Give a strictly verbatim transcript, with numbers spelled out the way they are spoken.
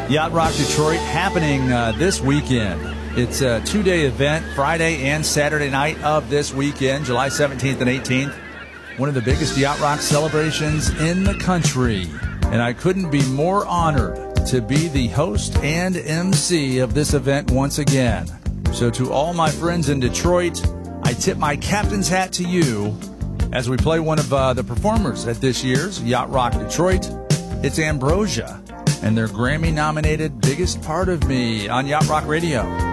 Yacht Rock Detroit happening uh, this weekend. It's a two-day event, Friday and Saturday night of this weekend, July seventeenth and eighteenth. One of the biggest Yacht Rock celebrations in the country. And I couldn't be more honored to be the host and M C of this event once again. So to all my friends in Detroit, I tip my captain's hat to you as we play one of uh, the performers at this year's Yacht Rock Detroit. It's Ambrosia and their Grammy-nominated Biggest Part of Me on Yacht Rock Radio.